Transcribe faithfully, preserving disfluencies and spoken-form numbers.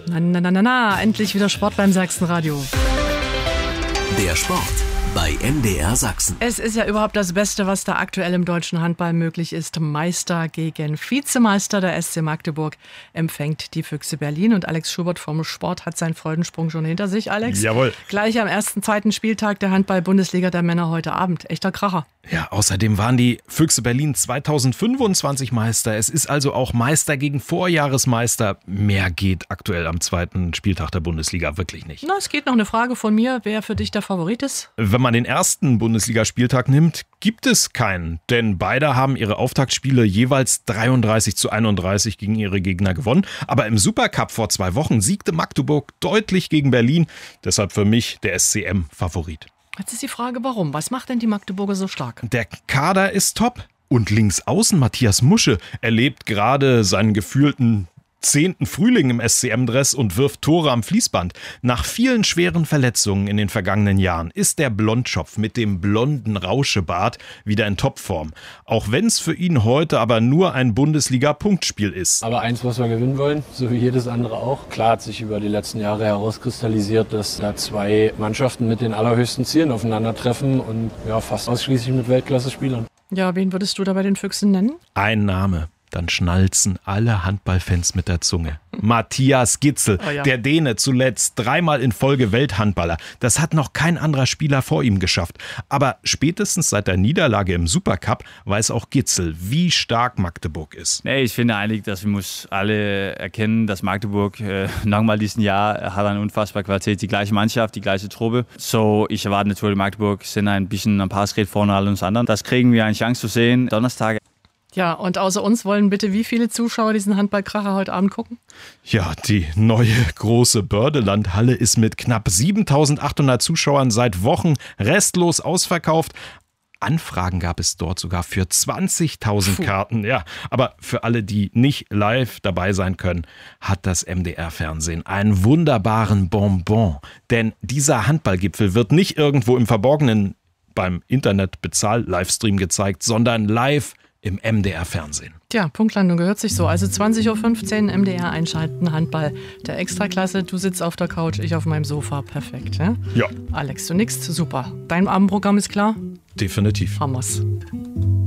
Na, na, na, na, na, endlich wieder Sport beim Sachsenradio. Der Sport bei M D R Sachsen. Es ist ja überhaupt das Beste, was da aktuell im deutschen Handball möglich ist. Meister gegen Vizemeister. Der S C Magdeburg empfängt die Füchse Berlin. Und Alex Schubert vom Sport hat seinen Freudensprung schon hinter sich, Alex. Jawohl. Gleich am ersten, zweiten Spieltag der Handball-Bundesliga der Männer heute Abend. Echter Kracher. Ja, außerdem waren die Füchse Berlin zweitausendfünfundzwanzig Meister. Es ist also auch Meister gegen Vorjahresmeister. Mehr geht aktuell am zweiten Spieltag der Bundesliga wirklich nicht. Na, es geht noch eine Frage von mir, wer für dich der Favorit ist. Wenn man den ersten Bundesligaspieltag nimmt, gibt es keinen. Denn beide haben ihre Auftaktspiele jeweils dreiunddreißig zu einunddreißig gegen ihre Gegner gewonnen. Aber im Supercup vor zwei Wochen siegte Magdeburg deutlich gegen Berlin. Deshalb für mich der S C M-Favorit. Jetzt ist die Frage, warum? Was macht denn die Magdeburger so stark? Der Kader ist top. Und links außen Matthias Musche erlebt gerade seinen gefühlten zehnten Frühling im S C M-Dress und wirft Tore am Fließband. Nach vielen schweren Verletzungen in den vergangenen Jahren ist der Blondschopf mit dem blonden Rauschebart wieder in Topform. Auch wenn es für ihn heute aber nur ein Bundesliga-Punktspiel ist. Aber eins, was wir gewinnen wollen, so wie jedes andere auch. Klar hat sich über die letzten Jahre herauskristallisiert, dass da zwei Mannschaften mit den allerhöchsten Zielen aufeinandertreffen und ja, fast ausschließlich mit Weltklasse-Spielern. Ja, wen würdest du da bei den Füchsen nennen? Ein Name. Dann schnalzen alle Handballfans mit der Zunge. Matthias Gitzel, oh ja. Der Däne, zuletzt dreimal in Folge Welthandballer. Das hat noch kein anderer Spieler vor ihm geschafft. Aber spätestens seit der Niederlage im Supercup weiß auch Gitzel, wie stark Magdeburg ist. Nee, ich finde eigentlich, dass wir muss alle erkennen, dass Magdeburg äh, nochmal diesen Jahr hat eine unfassbare Qualität, die gleiche Mannschaft, die gleiche Truppe. So, ich erwarte natürlich, Magdeburg sind ein bisschen ein paar Schritte vorne alle uns anderen. Das kriegen wir eine Chance zu sehen. Donnerstag. Ja, und außer uns wollen bitte wie viele Zuschauer diesen Handballkracher heute Abend gucken? Ja, die neue große Bördelandhalle ist mit knapp siebentausendachthundert Zuschauern seit Wochen restlos ausverkauft. Anfragen gab es dort sogar für zwanzigtausend Karten. Ja, aber für alle, die nicht live dabei sein können, hat das M D R-Fernsehen einen wunderbaren Bonbon. Denn dieser Handballgipfel wird nicht irgendwo im Verborgenen beim Internet-Bezahl-Livestream gezeigt, sondern live im M D R-Fernsehen. Tja, Punktlandung gehört sich so. Also zwanzig Uhr fünfzehn M D R einschalten, Handball der Extraklasse. Du sitzt auf der Couch, ich auf meinem Sofa. Perfekt, ja? Ja. Alex, du nix, super. Dein Abendprogramm ist klar? Definitiv. Hammer's.